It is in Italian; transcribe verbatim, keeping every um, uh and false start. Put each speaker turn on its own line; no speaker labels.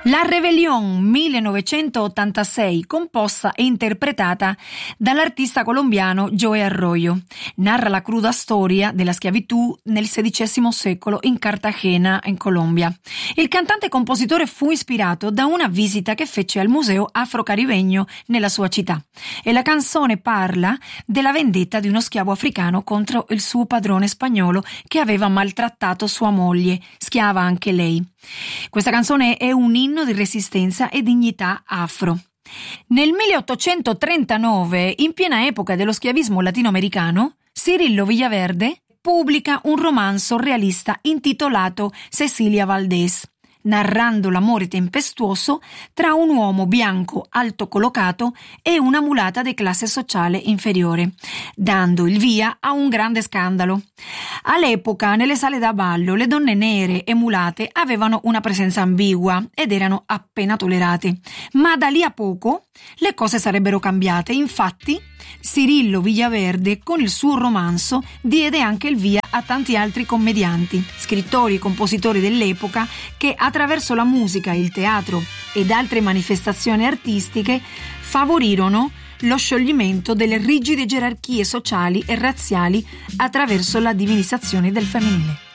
La Rebelión millenovecentottantasei, composta e interpretata dall'artista colombiano Joe Arroyo, narra la cruda storia della schiavitù nel sedicesimo secolo in Cartagena, in Colombia. Il cantante e compositore fu ispirato da una visita che fece al Museo Afro-Caribegno nella sua città, e la canzone parla della vendetta di uno schiavo africano contro il suo padrone spagnolo che aveva maltrattato sua moglie, schiava anche lei. Questa canzone è un inno di resistenza e dignità afro. Nel milleottocentotrentanove, in piena epoca dello schiavismo latinoamericano, Cirillo Villaverde pubblica un romanzo realista intitolato Cecilia Valdés, narrando l'amore tempestuoso tra un uomo bianco alto collocato e una mulata di classe sociale inferiore, dando il via a un grande scandalo. All'epoca, nelle sale da ballo, le donne nere e mulate avevano una presenza ambigua ed erano appena tollerate, ma da lì a poco le cose sarebbero cambiate. Infatti, Cirillo Villaverde, con il suo romanzo, diede anche il via a tanti altri commedianti, scrittori e compositori dell'epoca che attraverso la musica, il teatro ed altre manifestazioni artistiche favorirono lo scioglimento delle rigide gerarchie sociali e razziali attraverso la divinizzazione del femminile.